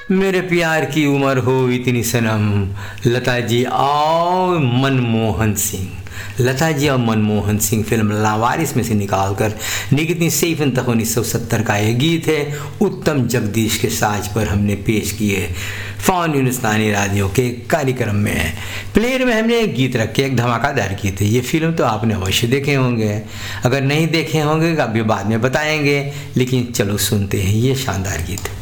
मेरे प्यार की उम्र हो इतनी सनम, लता जी और मनमोहन सिंह। लता जी और मनमोहन सिंह फिल्म लावारिस में से निकालकर निकितनी सैफ तक 1970 का ये गीत है, उत्तम जगदीश के साज पर हमने पेश किए फ़ोन हिंदुस्तानी रेडियो के कार्यक्रम में। प्लेयर में हमने एक गीत रखे, एक धमाकेदार गीत है। ये फिल्म तो आपने अवश्य देखे होंगे, अगर नहीं देखे होंगे अभी बाद में बताएंगे, लेकिन चलो सुनते हैं ये शानदार गीत।